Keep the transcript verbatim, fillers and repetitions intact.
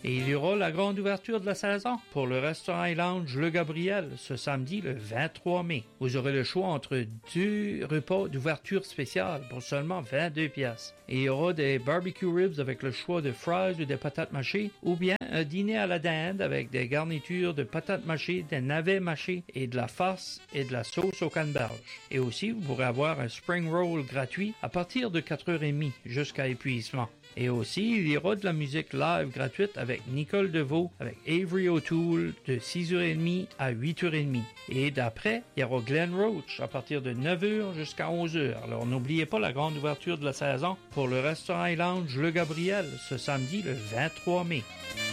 Et il y aura la grande ouverture de la saison pour le restaurant et lounge Le Gabriel ce samedi le vingt-trois mai. Vous aurez le choix entre deux repas d'ouverture spéciale pour seulement vingt-deux piastres. Et il y aura des barbecue ribs avec le choix de fries ou des patates mâchées ou bien un dîner à la dinde avec des garnitures de patates mâchées, des navets mâchés et de la farce et de la sauce au canneberge. Et aussi, vous pourrez avoir un spring roll gratuit à partir de quatre heures trente jusqu'à épuisement. Et aussi, il y aura de la musique live gratuite avec Nicole Deveau, avec Avery O'Toole de six heures trente à huit heures trente. Et d'après, il y aura Glenn Roach à partir de neuf heures jusqu'à onze heures. Alors n'oubliez pas la grande ouverture de la saison pour le restaurant et lounge Le Gabriel ce samedi le vingt-trois mai.